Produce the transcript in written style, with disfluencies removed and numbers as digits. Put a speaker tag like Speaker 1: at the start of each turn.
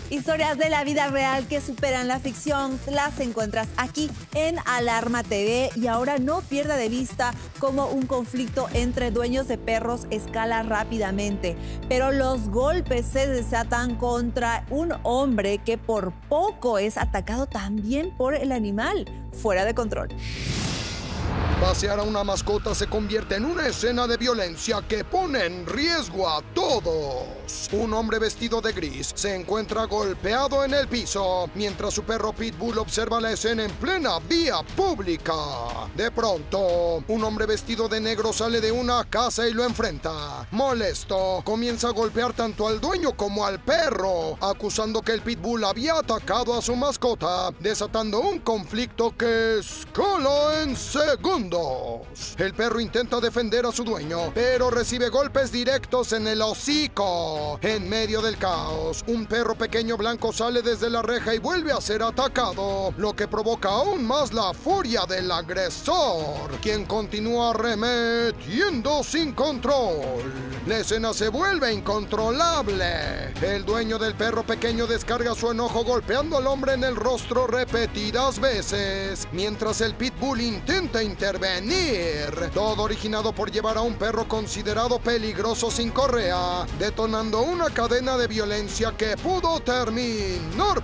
Speaker 1: Historias de la vida real que superan la ficción las encuentras aquí en Alarma TV y ahora no pierda de vista cómo un conflicto entre dueños de perros escala rápidamente, pero los golpes se desatan contra un hombre que por poco es atacado también por el animal. Fuera de control.
Speaker 2: Pasear a una mascota se convierte en una escena de violencia que pone en riesgo a todos. Un hombre vestido de gris se encuentra golpeado en el piso mientras su perro Pitbull observa la escena en plena vía pública. De pronto, un hombre vestido de negro sale de una casa y lo enfrenta. Molesto, comienza a golpear tanto al dueño como al perro, acusando que el Pitbull había atacado a su mascota, desatando un conflicto que escala en segundos. El perro intenta defender a su dueño, pero recibe golpes directos en el hocico. En medio del caos, un perro pequeño blanco sale desde la reja y vuelve a ser atacado, lo que provoca aún más la furia del agresor, quien continúa arremetiendo sin control. La escena se vuelve incontrolable. El dueño del perro pequeño descarga su enojo golpeando al hombre en el rostro repetidas veces, mientras el Pitbull intenta intervenir. Todo originado por llevar a un perro considerado peligroso sin correa, detonando una cadena de violencia que pudo terminar